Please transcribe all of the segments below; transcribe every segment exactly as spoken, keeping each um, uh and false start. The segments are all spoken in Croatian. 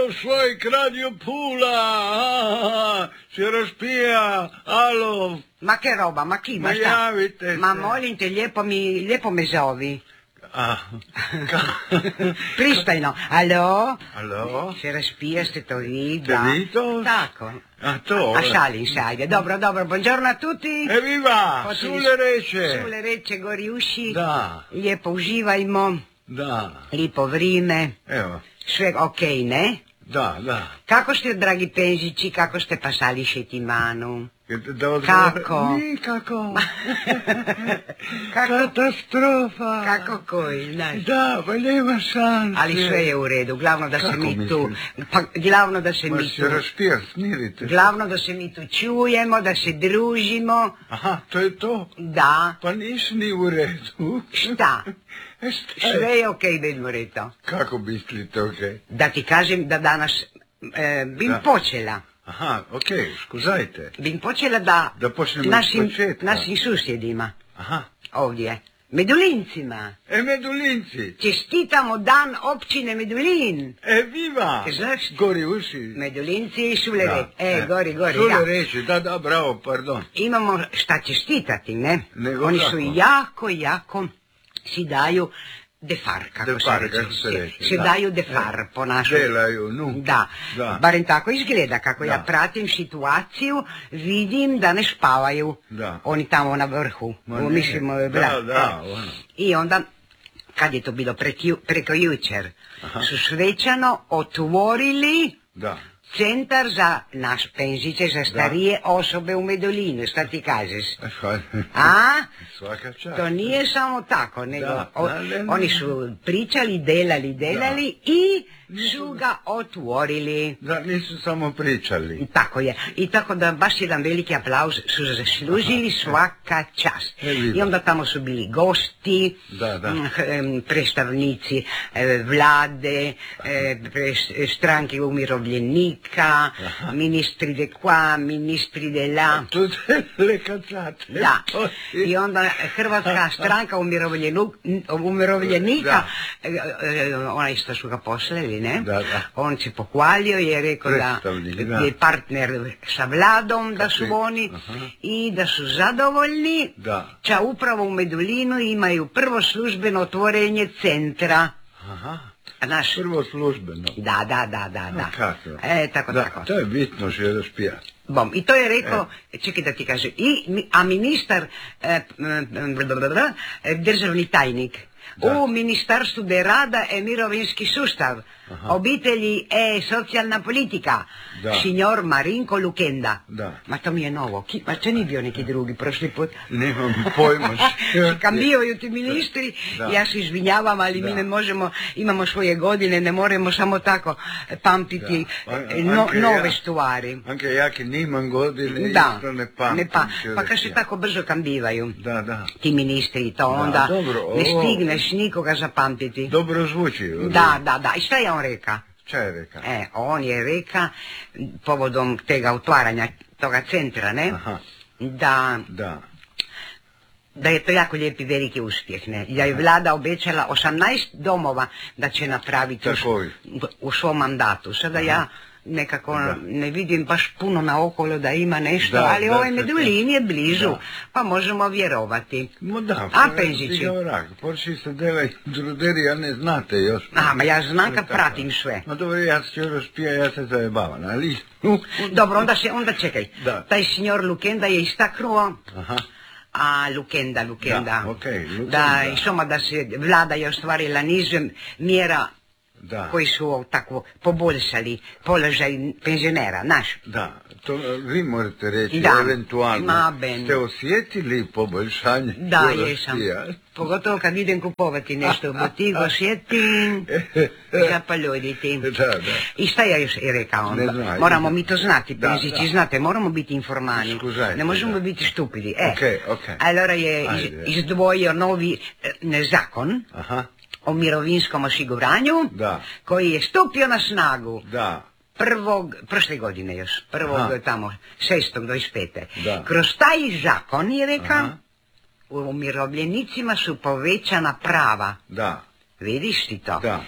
Švajk, Radio Pula, si raspija, alo. Ma che roba, ma chi? Ma, ma javite ma molim te, lijepo mi, lijepo me zovi. A, Pristojno. Alo? Alo? Se raspija, ste to vi? Ste vi to? Tako. A to? A šalim se, ajde. Dobro, dobro, buongiorno a tutti. Evviva, Potete... sulle reče. Sulle reče, gori uši. Da. Lijepo uživajmo. Da. Lijepo vrime. Evo. Sve okej, ne? Da, da. Kako ste, dragi penzići, kako ste pasali šetimanu? Da odgovor... Kako? Nikako. Kako? Katastrofa. Kako koji, znaš? Da, pa nema šanse. Ali sve je u redu, glavno da Kako se mi misliš? tu... Pa, glavno da se Ma mi se tu... raspija, smirite. Glavno da se mi tu čujemo, da se družimo. Aha, to je to? Da. Pa nisi ni u redu. Šta? E, šta je? Sve je okej, Bedmoreto. Kako mislite okej? Da ti kažem da danas e, bim Da. počela. Aha, okej, skuzajte. Bim počela da, Da počnemo iz našim, početka. našim susjedima Aha. ovdje, Medulincima, E, Medulinci. čestitamo dan općine Medulin. E, viva. Znaš? Gori uši. Medulinci i Šulere. Da, E, e, gori, gori, Šule da. reći, da, da, bravo, pardon. Imamo šta čestitati, ne? Nego Oni kako? su jako, jako si daju defar, kako Defar, se reče. kako se reče, Se da. daju defar, E, po našoj... delaju, nu. Da. Da. Barem tako izgleda, kako ja Da. pratim situaciju, vidim da ne spavaju. Da. Oni tamo na vrhu. Ma U, ne, mislimo, da, bra- da, e. ono. I onda, kad je to bilo prekju, preko jučer, Aha. su svečano otvorili Da. centar za naš penziće, za starije osobe u Medulinu, šta ti kažeš? A? Svaka čast. To nije samo tako, nego Da, o- da, ne, ne. oni su pričali, delali, delali i su ga otvorili. Da, nisu samo pričali. Tako je. I tako da baš jedan veliki aplauz su zaslužili, svaka čast. E, vidim. I onda tamo su bili gosti, Da, da. mm, em, predstavnici e, vlade, e, pre- stranke umirovljenika, ministri de qua, ministri de la. Tu le kacate. Da. I onda Hrvatska stranka umirovljenu- umirovljenika, Da. e, e, ona isto su ga poslali, ne? Da, da. On se pohvalio i je rekao da Predstavnik, da. je partner sa vladom, da su Kako je? oni Aha. i da su zadovoljni, Da. ča upravo u Medulinu imaju prvo službeno otvorenje centra. Aha. Naš, Prvo službeno. da, da, da, da, da. A kako? E, tako, Da, tako. to je bitno što je raspija. Bom, i to je rekao, čekaj da ti kažem, i, mi- a ministar, e, m, blablabla, e, državni tajnik, Da. u Ministarstvu de rada e mirovinski sustav, Aha. obitelji e socijalna politika, Da. signor Marinko Lukenda. Da. Ma to mi je novo, Ki, ma to nije bio neki drugi prošli put. Nemam pojma. Kambijaju ti ministri, Da. ja se izvinjavam, ali mi Da. ne možemo, imamo svoje godine, ne moramo samo tako pamtiti Da. A- e, no- anche nove ja. stvari. Anche ja ki nimam godine, Da, isto ne pamtim. pa, što pa kad se raspija. tako brzo kambivaju Da, da. ti ministri i to, Da, onda dobro, ne ovo- stigneš nikoga zapamtiti. Dobro zvuči. Da, da, da. I šta je on reka? Šta je rekao? E, on je reka, povodom tega otvaranja toga centra, ne? Aha. Da, Da. da je to jako lijepi veliki uspjeh, ne? Da je vlada obećala osamnaest domova da će napraviti u, Takovih. u svom mandatu. Sada ja nekako Da. ne vidim baš puno naokolo da ima nešto, Da, ali da, ovaj da, Medulin je blizu, da. pa možemo vjerovati. Ma da, A pa, penzići? ti ga vrak, počeli se dela i druderi, ja ne znate još. A, ma ja znam kad Tako. pratim sve. Ma dobro, ja se raspija, ja se zajebavam, ali... Dobro, onda se, onda čekaj. Da. Taj signor Lukenda je istaknuo, Aha. a Lukenda, Lukenda, Da, okej, Lukenda. da, insomma, da se vlada je ostvarila niz mjera Da. koji su tako poboljšali položaj penzionera, naš. Da, to vi morate reći, Da. eventualno. Ma, ben. Ste osjetili poboljšanje? Da, što jesam. raspija? Pogotovo kad idem kupovati nešto u botigu, osjetim, zapaljuditi. Da, da. I šta ja još i rekao? Ne znam. Moramo mi to znati, Da, penzići, da. znate, moramo biti informani. Skuzajte, Ne možemo da. biti štupidi. E, Okej, okej. Allora je iz- Ajde. izdvojio novi e, zakon Aha, o mirovinskom osiguranju, Da. koji je stupio na snagu da. prvog, prošle godine još, prvog Aha. tamo, šestog dvadeset pete. Da. Kroz taj zakon je rekao, Aha. umirovljenicima su povećana prava. Da. Vidiš ti to? Da.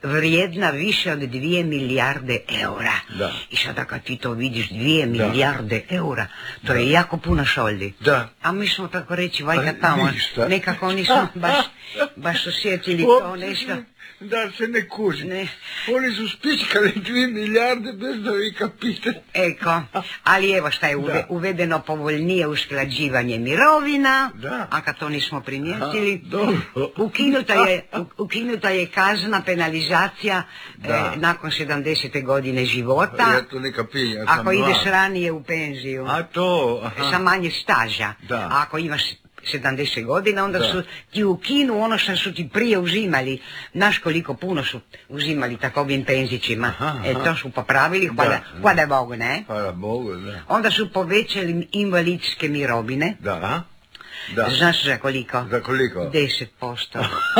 vrijedna više od dvije milijarde eura. Da. I sada kad ti to vidiš, dvije milijarde eura, to je jako puno šoldi. Da. A mi smo tako reći, vajka Pa tamo, ništa. nekako nismo baš, baš osjetili to Uopće nešto. ne- Da se ne kuži. Ne. Oni su spičkali dvije milijarde bez da vi kapite. Eko, ali evo šta je uve- Da. uvedeno povoljnije usklađivanje mirovina, Da. a kad to nismo primijetili, Aha, dobro. ukinuta je, u- ukinuta je kazna, penalizacija Da. e, nakon sedamdesete godine života, Ja to ne kapijem, ja sam ako ideš mlad. ranije u penziju, A to, aha. sa manje staža, Da. a ako imaš sedamdeset godina, onda Da. su ti ukinu ono što su ti prije uzimali. Znaš koliko puno su uzimali takovim penzićima. Aha, E, aha. to su popravili, hvala, Da. hvala Bogu, ne? Hvala Bogu, da. Onda su povećali invalidske mirovine. Da, da. Znaš za koliko? Za koliko? deset posto.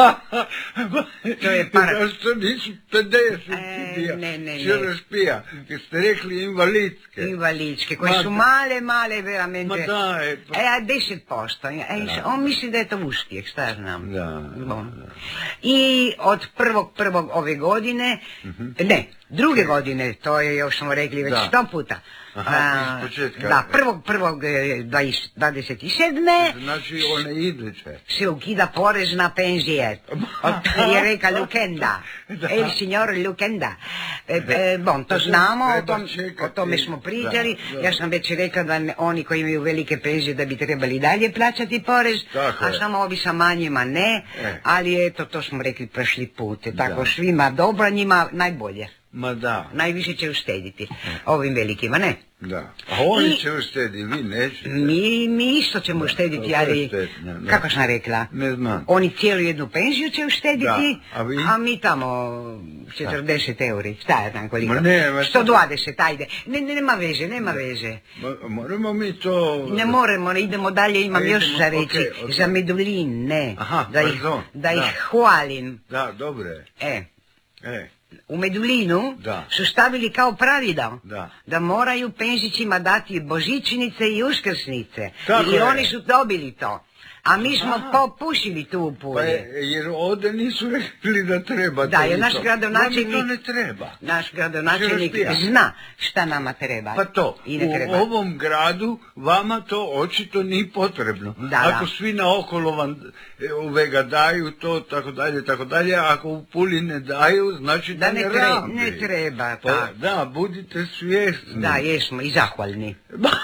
To je para- Zašto nisu pedeset E, ti bija? ne, ne, ne. Što raspija? Kad ste rekli invalidske. Invalidske, koje Ma su da. male, male, veramente. Ma daj, pa- E, a deset posto. E, on misli da je to uspjeh, šta ja znam. Da, Bon. I od prvog prvog ove godine, ne, druge godine, to je još smo rekli već Da. sto puta. Aha, A, iz početka. Da, prvog prvog e, dvadeset sedme Znači one iduće. se ukida porez na penzije. Od, je reka Lukenda. Da. El signor Lukenda. E, e, bon, to znamo, o, Treba tom, čekati. o tome smo pričali. Da, da. Ja sam već rekla da ne- oni koji imaju velike penzije da bi trebali dalje plaćati porez, Tako a je. samo ovi sa manjima ne. E. Ali eto, to smo rekli prošli put. Tako Da. svima dobro, njima najbolje. Ma da, Najviše će uštediti. Ovim velikima ne. da. A oni I- će uštediti, vi nećete. Mi, mi isto ćemo uštediti, to je ali štetno, da. kako sam rekla? Ne znam. Oni cijelu jednu penziju će uštediti, Da, a vi? mi tamo četrdeset euri, šta ja znam koliko? Ma ne, ma sto dvadeset, ajde. Ne, ne, nema veze, nema veze. Ma- Moramo mi to... Ne moramo, idemo dalje, imam A još idemo, za reći, okej, okej. za medulin, ne, Aha, da, ih, pardon, da da. ih hvalim. Da, dobre. E, E, u medulinu Da. su stavili kao pravilo Da. da moraju penzićima dati božićnice i uskrsnice. Tako I je. oni su dobili to. A mi smo Aha. popušili tu u pa Puli. je, jer ovdje nisu rekli da treba Da, to jer i naš to. gradonačelnik- Nama to ne treba. Naš gradonačelnik Širostija. zna šta nama treba. Pa to, I ne u treba. ovom gradu vama to očito nije potrebno. Da, Ako da. svi naokolo vam e, ove ga daju, to tako dalje, tako dalje, ako u Puli ne daju, znači da, Da ne ne tre- rabi. ne treba, Pa, tak. da, budite svjesni. Da, jesmo i zahvalni.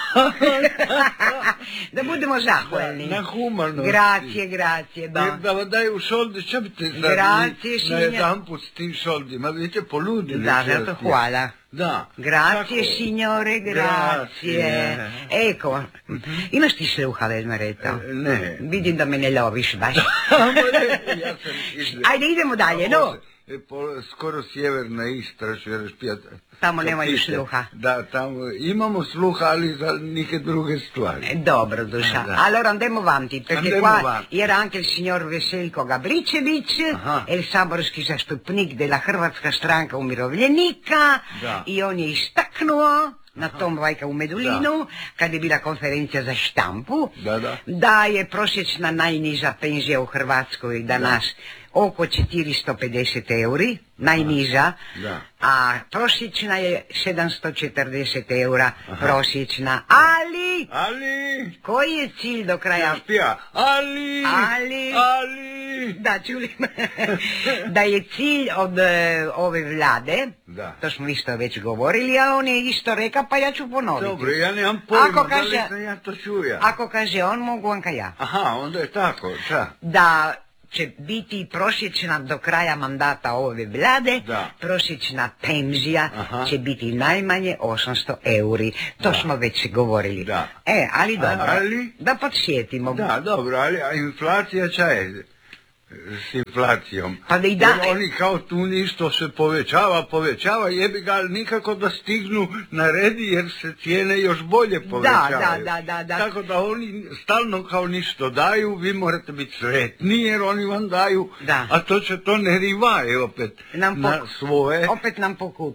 Da budemo zahvalni. Na humanosti. Gracije, gracije, Jer da. da vam daju šolde, što biste sad Grazie, vi na signor. jedan put s tim šoldima, vi ste poludili. Da, cijelo zato ti. hvala. Da. Grazie, Tako. signore, grazie. Grazie. Eko, imaš ti sluha, Vedmareto? E, ne. Vidim da me ne loviš baš. Ja sam iz- Ajde, idemo dalje, no. E, po- skoro sjeverna Istra, što je rašpijat. Tamo nemaju Kapite? sluha. Da, tamo imamo sluha, ali za neke druge stvari. Eh, Dobro, duša. Da. Allora andiamo avanti, perché Andiamo qua avanti. era anche il signor Veselko Gabričević, Aha. il saborski zastupnik della Hrvatska stranka umirovljenika, Da. i on je istaknuo na tom vajka u Medulinu, kad je bila konferencija za štampu, Da, da. da je prosječna najniža penzija u Hrvatskoj danas oko četiristo pedeset euri, najniža, Da. a prosječna je sedamsto četrdeset eura, prosječna, ali Ali... koji je cilj do kraja? Rašpija, ali... Ali- Ali... Da, čuli da je cilj od e, ove vlade, Da. to smo isto već govorili, a on je isto rekao, pa ja ću ponoviti. Dobro, ja nemam pojma, Ako da li kaže- sam ja to čuja. Ako kaže on, mogu anka ja. Aha, onda je tako, da. Da će biti prosječna do kraja mandata ove vlade, Da. prosječna penzija Aha. će biti najmanje osamsto euri. To Da. smo već govorili. Da. E, ali A- dobro, ali? da podsjetimo. Da, dobro, ali a inflacija ča je s inflacijom? Pa da i da- Jer oni kao tu ništo se povećava, povećava, jebi ga, ali nikako da stignu na redi jer se cijene još bolje povećavaju. da, da, da. Tako da oni stalno kao ništo daju, vi morate biti sretni jer oni vam daju, Da. a to će to ne rivaje opet Nam na pok- svoje. Opet nam pokupe.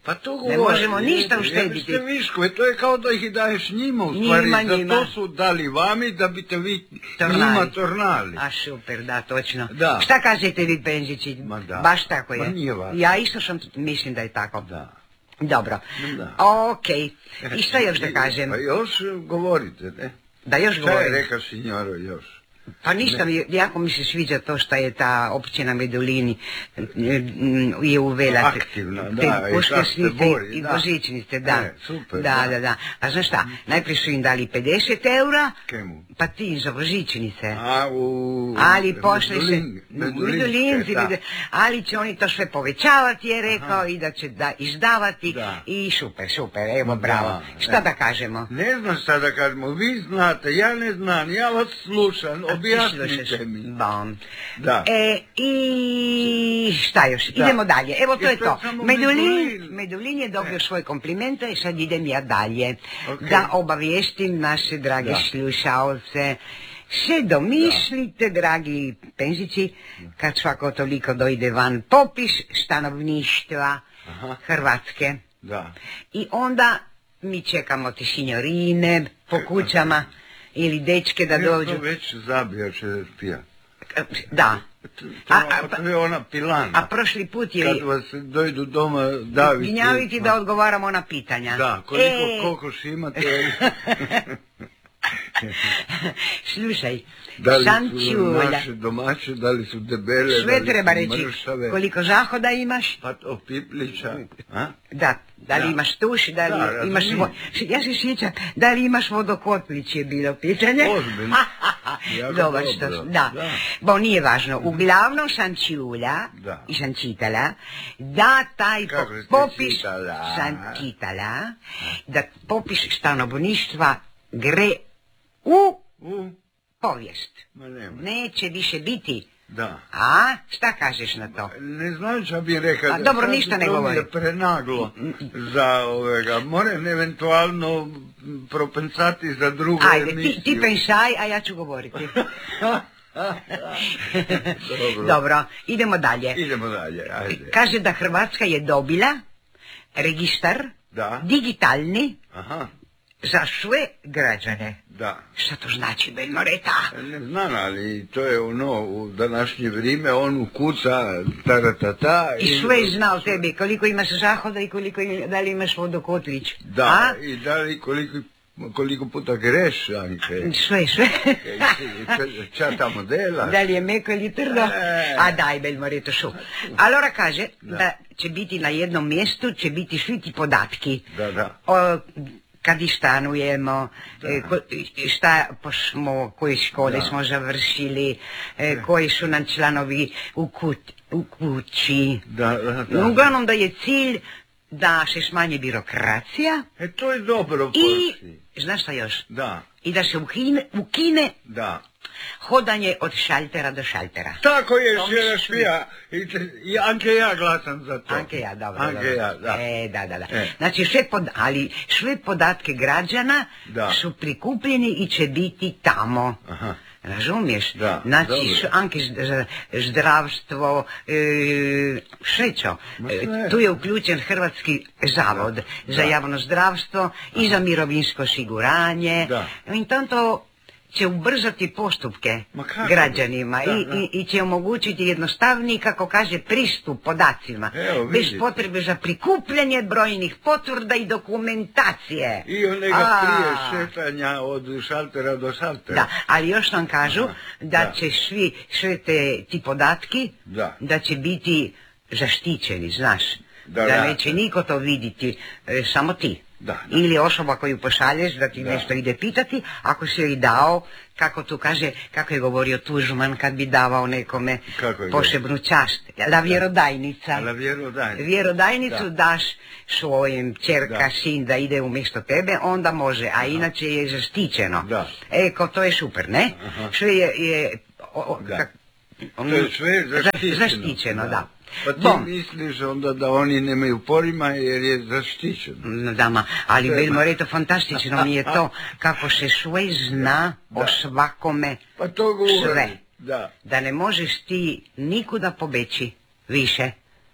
Pa to ne govori, možemo ništa jer uštediti. biste viškove, to je kao da ih daješ njima u stvari, Njima, za njima. to su dali vami da biste vi Tornali. njima tornali. A super, da, točno. Da. Šta kažete vi, Penzići? Ma da. Baš tako je. Ma nije važno. Ja isto sam, mislim da je tako. Da. Dobro. Da. Ok. I šta još da kažem? Pa još govorite, ne? Da još Šta je govorim? reka signoro još? Pa ništa, mi, jako mi se sviđa to što je ta općina Medulini mm, je uvela te, Aktivna, te da, i uskrsnice tako se bori, i da. božićnice, da. E, super, da, da. da, da. A znaš šta, najprije su im dali pedeset eura, Kemu? pa ti za božićnice. A u... Ali pošli se, Medulin- Medulinci, da. ali će oni to sve povećavati, je rekao, i da će da izdavati, Da. i super, super, evo, Da, bravo. Šta e. da kažemo? Ne znam šta da kažemo, vi znate, ja ne znam, ja vas slušam, objasnite mi. Bom. Da. E, i šta još? Da. Idemo dalje. Evo, to I je to to. je samo Medulin, Medulin. Medulin je dobio E. svoje komplimente i sad idem ja dalje. Ok. Da obavijestim naše drage Da. slušaoce. Se domislite, dragi Penzići, kad svako toliko dojde van popis stanovništva Aha. Hrvatske. Da. I onda mi čekamo te signorine po kućama ili dečke da Ja dođu. to već zabija će pija. Da. To, A, a, a, to je ona pilana. A prošli put je Kad vas dojdu doma daviti. gnjaviti da odgovaramo na pitanja. Da, koliko E, kokoš imate. Slušaj, Da li su Šančulja, naše domaće, da li su debele, da sve li treba su reći, mršave. koliko zahoda imaš, Pa to piplića. A? da, da li Da. imaš tuš, da li Da, imaš, razumijem. vo- ja se sjećam, da li imaš vodokotlić je bilo pitanje. Ozbiljno. Jako Dobar dobro, što, da. da. Bo nije važno, uglavnom sam čula Da. i sam čitala da taj Kako po- ste popis, čitala? sam čitala, da popis stanovništva gre u U, povijest. ma nema. Neće više biti. Da. A, šta kažeš na to? Ne znam šta bi rekao. A, dobro, sad ništa ne to mi govori. je prenaglo za ovega. Moram eventualno propensati za drugu Ajde, emisiju. ti, ti pensaj, a ja ću govoriti. Dobro. Dobro, idemo dalje. Idemo dalje, ajde. Kaže da Hrvatska je dobila registar Da. digitalni Aha, za sve građane. da. Šta to znači, Benmoreta? Ne znam, ali to je ono, u današnje vrijeme, on ukuca taratata. I sve zna o tebi, koliko imaš zahoda i koliko im- da li imaš vodokotlić. Da, A? i da li koliko, koliko puta greš, Anke. Sve, sve. Čata modela. Da li je meko ili trdo? E. A daj, Belmoreto, šu. Allora kaže Da. da će biti na jednom mjestu, će biti svi ti podatki. Da, da. O, kad i stanujemo, e, ko, šta smo, koje škole Da. smo završili, e, koji su nam članovi u, kut, u kući. Da, da, da. Uglavnom da je cilj da se smanji birokracija E, to je dobro, i, Porši. znaš šta još, Da, i da se ukine, ukine da. hodanje od šaltera do šaltera. Tako je, To mi Šera svi- Špija. I, te- I Anke ja glasam za to. Anke ja, dobro, Anke dobro. ja, da. E, da, da, da. E. Znači, sve pod, ali sve podatke građana Da. su prikupljeni i će biti tamo. Aha. Razumiješ? Da, znači, dobro. su- anke z- zdravstvo, e, šećo, Ma e, sve. tu je uključen Hrvatski zavod Da, za da. javno zdravstvo i za mirovinsko osiguranje. Da. Intanto će ubrzati postupke Ma kako? građanima Da, i, da. i, i će omogućiti jednostavniji, kako kaže, pristup podacima. Evo, bez vidite. potrebe za prikupljanje brojnih potvrda i dokumentacije. I onega A, prije šetanja od šaltera do šaltera. Da, ali još nam kažu Aha, da, da. će svi, sve te, ti podatki, Da. će biti zaštićeni, znaš. Da, Da, da. neće niko to vidjeti, e, samo ti. Da, da. Ili osoba koju pošalješ da ti Da. nešto ide pitati, ako si joj dao, kako tu kaže, kako je govorio Tuđman kad bi davao nekome Kako je posebnu čast. La vjerodajnica. La vjerodajnica. Vjerodajnicu Da. daš svojim čerka, Da. sin da ide umjesto tebe, onda može, a inače je zaštićeno. Da. E, ko to je super, ne? Aha. Sve je, je o, o, Da. kak- To je sve za- zaštićeno. zaštićeno, da. Pa ti Bom. misliš onda da oni nemaju porima jer je zaštićeno. Dama, ali Treba. Belmoreto, fantastično mi je to kako se sve zna o Da. svakome, Pa to govori. sve. Da. Da ne možeš ti nikuda pobeći više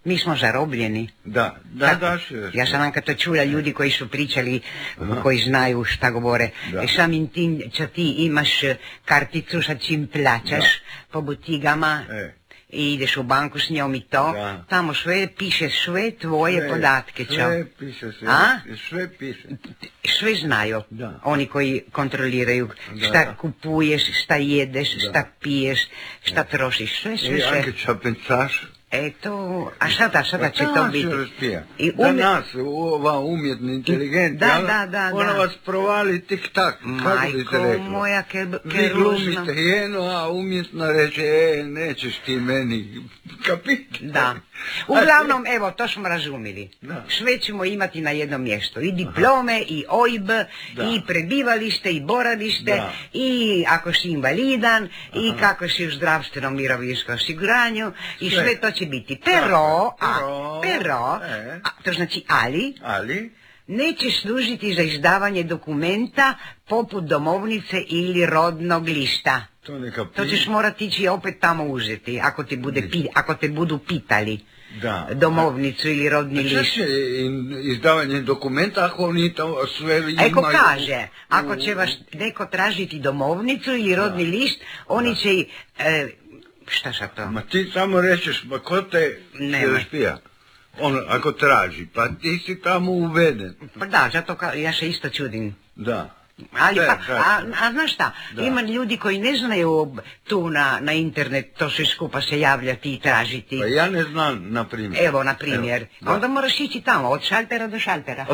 Mi smo zarobljeni. Da, da, Tako, da, Širospija. ja sam vam kad to čula ljudi koji su pričali, aha, koji znaju šta govore. Da. E, samim tim, čo ti imaš karticu sa čim plaćaš po butigama, E. i ideš u banku s njom i to, da, tamo sve piše, sve tvoje sve, podatke. Čo? Sve piše, sve, A? sve piše. Sve znaju, da, oni koji kontroliraju da, šta da. kupuješ, šta jedeš, Da. šta piješ, šta trošiš, sve, sve, I sve. Anke Čapencaš. Eto, a šta da, šta da će Pa to ta biti? Širospija. I Da umje- nas, ova umjetna inteligencija, Da, ona- da, da, ona da. vas provali tik tak, kako bi te Majko rekla. moja, ke, ke Vi ružno. glumite jedno, a umjetno reče, e, nećeš ti meni, kapiti? Da. Uglavnom, evo, to smo razumili. Da. Sve ćemo imati na jednom mjestu. I diplome, aha, i O I B, da, i prebivalište, i boravište, da, i ako si invalidan, aha, i aha, kako si u zdravstvenom mirovinskom osiguranju, i sve, sve to će biti. Pero, a, Pero, pero, e. a, to znači ali, ali, neće služiti za izdavanje dokumenta poput domovnice ili rodnog lista. to neka To ćeš morati ići opet tamo uzeti, ako te, bude pi, ako te budu pitali da, domovnicu ili rodni a šta list. će in- izdavanje dokumenta ako oni to sve imaju? Eko kaže, ako će vas neko tražiti domovnicu ili rodni da, list, oni da, će, e, šta sa to? Ma ti samo rečeš, ma ko te Širospija? On, ako traži, pa ti si tamo uveden. Pa da, zato ka, ja se isto čudim. Da. Ali Sve, pa, sve. a, a znaš šta, Da. ima ljudi koji ne znaju tu na, na internet to sve skupa se javljati i tražiti. Pa ja ne znam, na primjer. Evo, na primjer. Evo, da. Onda moraš ići tamo, od šaltera do šaltera.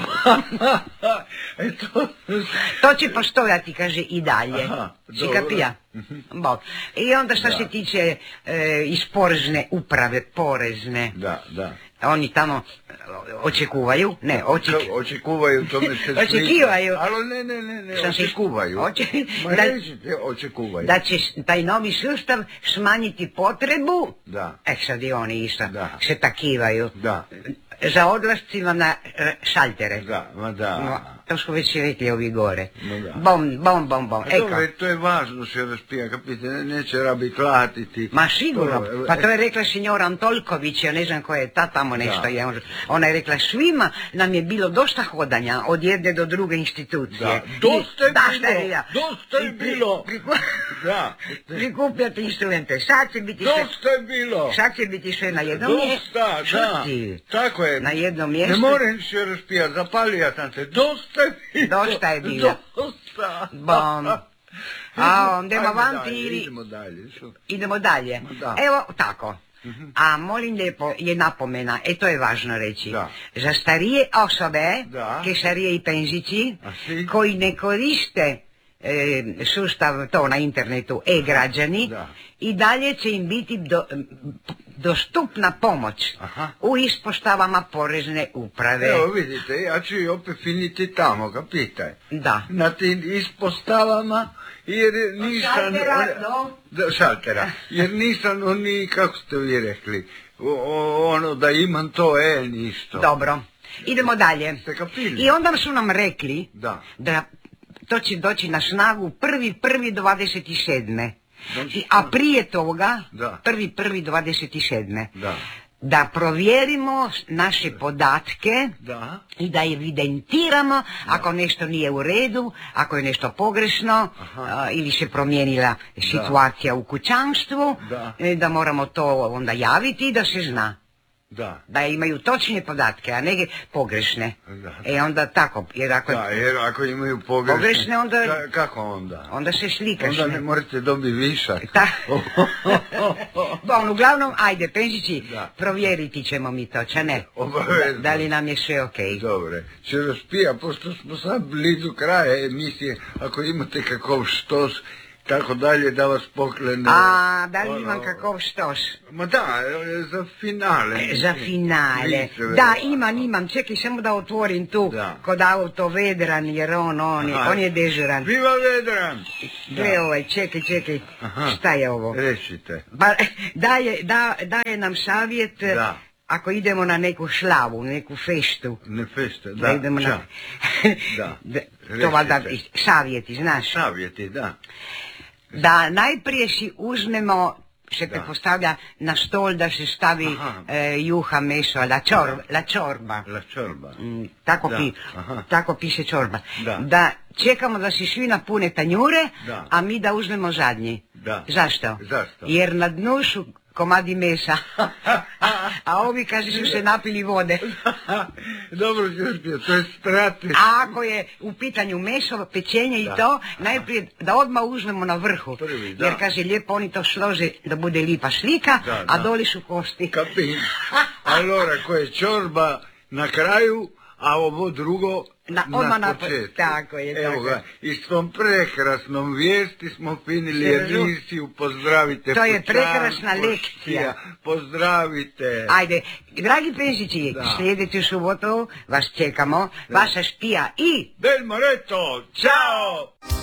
Eto. To će postojati, kaže, i dalje. Aha, Si dobro. kapija? Bok. I onda što Da. se tiče e, iz porezne uprave, porezne, Da, da. oni tamo e, očekuvaju, ne, oček... Ka- Očekuvaju, to me se sviđa. Očekivaju. Ali ne, ne, ne, ne, Šta si- očekuvaju. Oče- Ma da- rećite, očekuvaju. da će s- taj novi sustav smanjiti potrebu, Da. e sad i oni isto Da. se takivaju, Da. za odlascima na e, šaltere. Da, ma da. No, to su već rekli ovi gore. No da. Bom, bom, bom, bom. A Eko. dobro, to je važno se raspija, kapite, ne, neće rabi klatiti. Ma sigurno, To- pa to je rekla signora Antolković, ja ne znam koja je ta tamo nešto. Da. Je. Ona je rekla, svima nam je bilo dosta hodanja od jedne do druge institucije. Da, dosta je I- da, bilo, šta je ja? dosta je I pri- bilo. priku- Da. Prikupljati instrumente, sad će biti sve, Dosta je bilo. sad će biti sve na jednom mjestu. Dosta, da. Šuti. Tako je. Na jednom Ne mjestu. moram se raspijati, zapalija sam se. Dosta je bilo. Dosta je bilo. Dosta. Bom. A onda Ajmo vampiri. dalje, Idemo dalje. Što? Idemo dalje. Da. Evo tako. A molim lijepo je napomena, e to je važno reći, Da. za starije osobe, Da. kesarije i penzići, A si? koji ne koriste e, sustav to na internetu e-građani, Da. i dalje će im biti do, dostupna pomoć Aha. u ispostavama porezne uprave. Evo vidite, ja ću i opet finiti tamo, ga pitaj. Da. Na tim ispostavama, jer nisam... šaltera do? Da, šaltera. Jer nisam oni, kako ste vi rekli, o, o, ono da imam to, e, ništa. Dobro, idemo dalje. Ste kapili? I onda su nam rekli Da. da to će doći na snagu prvi prvi dvadeset sedme. Doći- I, a prije toga, Da. prvi prvi dvadeset sedme. Da. Da provjerimo naše podatke Da. i da evidentiramo ako nešto nije u redu, ako je nešto pogrešno, Aha. a, ili se promijenila situacija u kućanstvu, Da. e, da moramo to onda javiti i da se zna. Da. Da imaju točne podatke, a ne pogrešne. Da. E onda tako, jer ako, Da, jer ako imaju pogrešne... Pogrešne, onda- Ka- kako onda? onda se slikaš. Onda ne morate dobiti višak. Ta... Bon, uglavnom, ajde, penzići, Da. provjeriti ćemo mi to, ča ne? Obavezno. Da, da li nam je sve okej? Dobre. Će raspija, pošto smo sad blizu kraja emisije, ako imate kakov štos, tako dalje, da vas poklene... A, da li ono- imam kakov štos? Ma da, e, za finale. E, Za finale. Više, Da, verovatno. imam, imam. Čekaj, samo da otvorim tu Da. kod auto Vedran, jer on, on je, Aha. on je dežuran. Viva Vedran! Gle ovaj, čekaj, čekaj, Aha. šta je ovo? Rečite. Pa, daje, da, daje nam savjet, Da. ako idemo na neku slavu, neku festu. Ne feste, Da, da, idemo ča. na... Da. Da, Recite. to valjda savjeti, znaš. Savjeti, da. Da najprije si uzmemo se Da. pretpostavlja na stol da se stavi e, juha, meso, la, čor, la čorba. La čorba. Mm, tako, Da, pi, aha. tako piše čorba. Da. Da čekamo da si svi napune tanjure, Da. a mi da uzmemo zadnji. Da. Zašto? Zašto? Jer na dnu su komadi mesa, a ovi, kaže, su se napili vode. Dobro, Đurđe, to je strateški. A ako je u pitanju meso, pečenje i Da. to, najprije da odmah uzmemo na vrhu. Prvi, da. Jer, kaže, lijepo oni to slože da bude lipa slika, Da, a da. doli su kosti. Kapin. Allora, koja je čorba na kraju, a ovo drugo Na- na, odmah na- početku. tako je, Evo tako ga, je. i s tom prekrasnom vijesti smo finili Sežu. emisiju. Pozdravite To je pučanstvo, prekrasna lekcija. Pozdravite. Ajde, dragi penzići, Da. sljedeću subotu vas čekamo, vaša špija i... Del Moreto, ciao!